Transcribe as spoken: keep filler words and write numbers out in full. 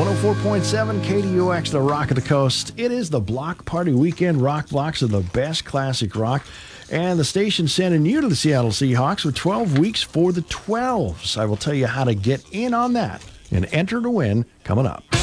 one oh four point seven K D U X, the Rock of the Coast. It is the Block Party Weekend. Rock blocks of the best classic rock. And the station sending you to the Seattle Seahawks with twelve weeks for the twelves. I will tell you how to get in on that and enter to win coming up.